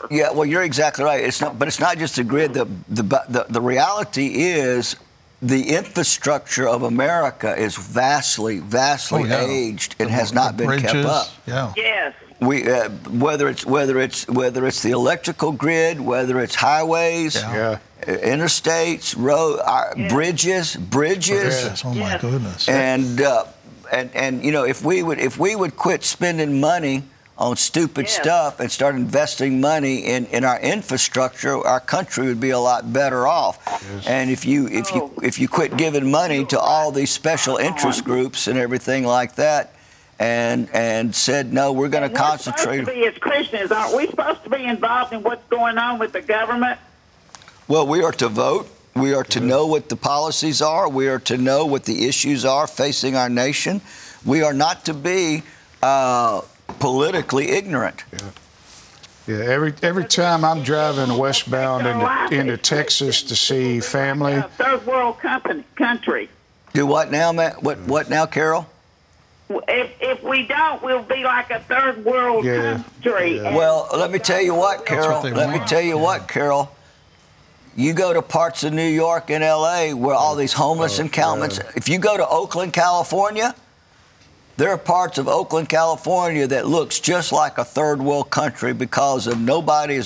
power. Yeah, well, you're exactly right. It's not, but it's not just the grid. The reality is the infrastructure of America is vastly aged and has not been kept up. Yeah. Yes. We whether it's the electrical grid, whether it's highways, interstates, bridges. Yes. Oh my goodness. And you know, if we would quit spending money on stupid stuff and start investing money in our infrastructure, our country would be a lot better off. Yes. And if you quit giving money to all these special interest groups and everything like that, and said no, we're going to concentrate. We're supposed to be, as Christians, aren't we supposed to be involved in what's going on with the government? Well, we are to vote. We are to know what the policies are. We are to know what the issues are facing our nation. We are not to be politically ignorant. Yeah, every time I'm driving westbound into Texas to see family. Like a third world country. Do what now, Matt? What now, Carol? If we don't, we'll be like a third world country. Yeah. Well, let me tell you what, Carol. Carol. You go to parts of New York and L.A. where all these homeless encampments. If you go to Oakland, California, there are parts of Oakland, California that looks just like a third world country because of nobody is